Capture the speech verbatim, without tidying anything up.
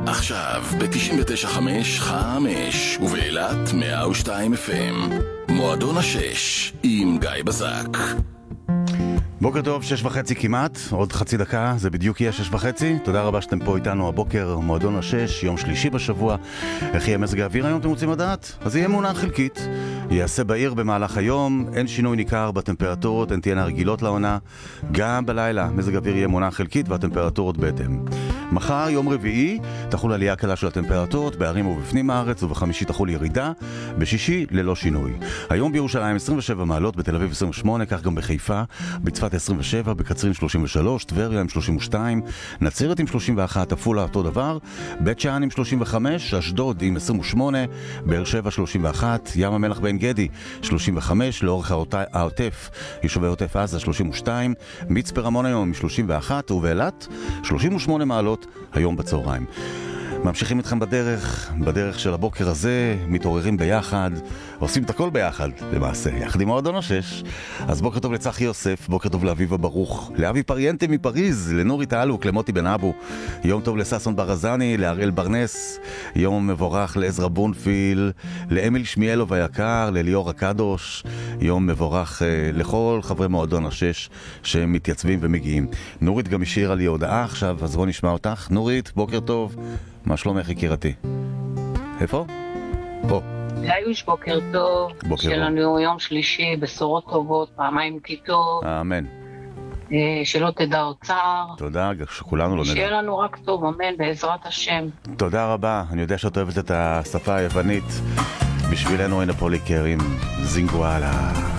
עכשיו ב-תשעים ותשע חמש חמש ובאילת מאה ושתיים אף אם. מועדון השש עם גיא בזק. בוקר טוב, שש וחצי כמעט, עוד חצי דקה, זה בדיוק יהיה שש וחצי. תודה רבה שאתם פה איתנו הבוקר, מועדון השש, יום שלישי בשבוע. איך יהיה מזג האוויר היום, אתם רוצים לדעת? אז יהיה מעונה חלקית, יעשה בעיר במהלך היום, אין שינוי ניכר בטמפרטורות, הן תהיינה רגילות לעונה. גם בלילה מזג האוויר יהיה מעונה חלקית והטמפרטורות בהתאם. מחר, יום רביעי, תחול עלייה קלה של הטמפרטורות, בערים ובפנים הארץ, ובחמישי תחול ירידה, בשישי ללא שינוי. היום בירושלים עשרים ושבע מעלות, בתל אביב עשרים ושמונה, כך גם בחיפה, בצפת עשרים ושבע, בקצרין שלושים ושלוש, טבריה עם שלושים ושתיים, נצרת עם שלושים ואחת, עפולה אותו דבר, בית שאן עם שלושים וחמש, אשדוד עם עשרים ושמונה, באר שבע שלושים ואחת, ים המלח בעין גדי שלושים וחמש, לאורך העוטף, יישובי עוטף עזה שלושים ושתיים, מצפה רמון היום עם שלושים ואחת, ובאילת שלושים ושמונה מעלות היום בצהריים. ממשיכים איתכם בדרך, בדרך של הבוקר הזה, מתעוררים ביחד, עושים את הכל ביחד, למעשה, יחד עם מועדון השש. אז בוקר טוב לצחי יוסף, בוקר טוב לאביבה ברוך, לאבי פריאנטה מפריז, לנורי תעלוק, למוטי בן אבו, יום טוב לססון ברזני, לאריאל ברנס, יום מבורך לעזרא בונפיל, לאמיל שמיאלוב היקר, לליאור הקדוש, יום מבורך אה, לכל חברי מועדון השש שמתייצבים ומגיעים. נורית גם השאירה לי הודעה עכשיו, אז בוא נשמע אותך. נורית, בוקר טוב. מה שלומך יקירתי? איפה? פה. גאיוש, בוקר טוב. בוקר טוב. שלנו יום שלישי, בשורות טובות, פעמיים כי טוב. אמן. שלא תדע אוצר. תודה, שכולנו לא נדע. שיהיה לנו רק טוב, אמן, בעזרת השם. תודה רבה. אני יודע שאת אוהבת את השפה היוונית. בשבילנו אין הפוליקרים. זינגואלה.